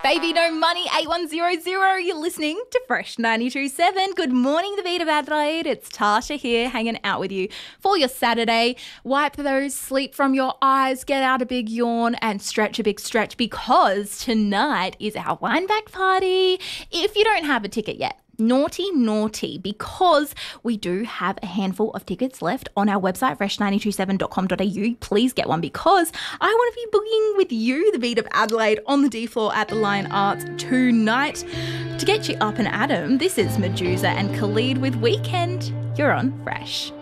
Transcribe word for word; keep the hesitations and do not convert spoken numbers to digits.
Baby No Money eight one zero zero. You're listening to Fresh ninety-two point seven. Good morning, the beat of Adelaide. It's Tasha here hanging out with you for your Saturday. Wipe those sleep from your eyes, get out a big yawn and stretch a big stretch because tonight is our wine back party. If you don't have a ticket yet, naughty, naughty, because we do have a handful of tickets left on our website, fresh nine two seven dot com dot a u. Please get one because I want to be boogieing with you, the beat of Adelaide, on the D floor at the Lion Arts tonight. To get you up and at 'em, this is Medusa and Khalid with Weekend. You're on Fresh.